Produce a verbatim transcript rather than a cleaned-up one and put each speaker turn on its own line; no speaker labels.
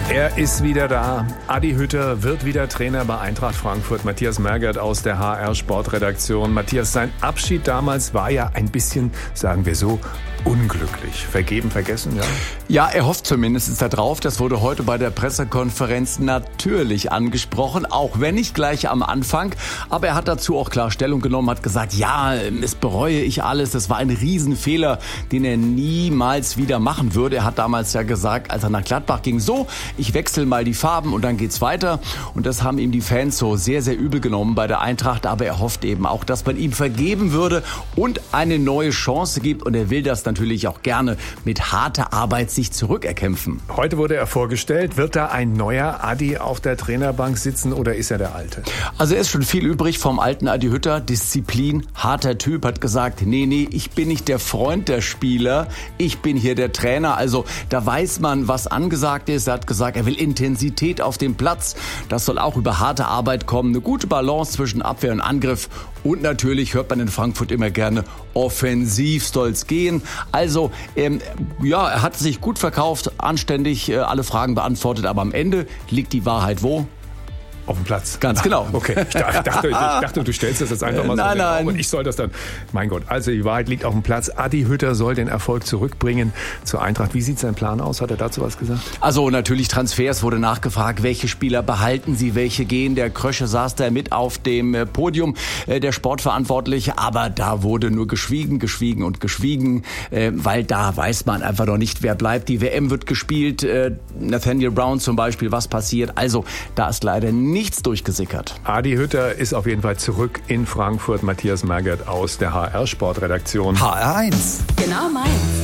Er ist wieder da. Adi Hütter wird wieder Trainer bei Eintracht Frankfurt. Matthias Mergert aus der H R Sportredaktion. Matthias, sein Abschied damals war ja ein bisschen, sagen wir so, unglücklich. Vergeben, vergessen, ja?
Ja, er hofft zumindest darauf. Das wurde heute bei der Pressekonferenz natürlich angesprochen, auch wenn nicht gleich am Anfang. Aber er hat dazu auch klar Stellung genommen, hat gesagt, ja, es bereue ich alles. Das war ein Riesenfehler, den er niemals wieder machen würde. Er hat damals ja gesagt, als er nach Gladbach ging, so, ich wechsle mal die Farben und dann geht's weiter. Und das haben ihm die Fans so sehr, sehr übel genommen bei der Eintracht. Aber er hofft eben auch, dass man ihm vergeben würde und eine neue Chance gibt. Und er will das dann natürlich auch gerne mit harter Arbeit sich zurückerkämpfen.
Heute wurde er vorgestellt. Wird da ein neuer Adi auf der Trainerbank sitzen oder ist er der alte?
Also er ist schon viel übrig vom alten Adi Hütter. Disziplin, harter Typ, hat gesagt, nee, nee, ich bin nicht der Freund der Spieler. Ich bin hier der Trainer. Also da weiß man, was angesagt ist. Er hat gesagt, er will Intensität auf dem Platz. Das soll auch über harte Arbeit kommen. Eine gute Balance zwischen Abwehr und Angriff. Und natürlich hört man in Frankfurt immer gerne, offensiv soll's gehen. Also, ähm, ja, er hat sich gut verkauft, anständig äh, alle Fragen beantwortet, aber am Ende liegt die Wahrheit wo?
Auf dem Platz.
Ganz genau.
Okay, ich dachte, ich dachte, du stellst das jetzt einfach mal so
nein,
in den Raum
nein.
und ich soll das dann. Mein Gott, also die Wahrheit liegt auf dem Platz. Adi Hütter soll den Erfolg zurückbringen zur Eintracht. Wie sieht sein Plan aus? Hat er dazu was gesagt?
Also natürlich Transfers, wurde nachgefragt, welche Spieler behalten sie, welche gehen. Der Krösche saß da mit auf dem Podium, äh, der Sportverantwortliche, aber da wurde nur geschwiegen, geschwiegen und geschwiegen, äh, weil da weiß man einfach noch nicht, wer bleibt. Die W M wird gespielt, äh, Nathaniel Brown zum Beispiel, was passiert. Also da ist leider nichts durchgesickert.
Adi Hütter ist auf jeden Fall zurück in Frankfurt. Matthias Mergert aus der H R Sportredaktion.
H R eins.
Genau meins.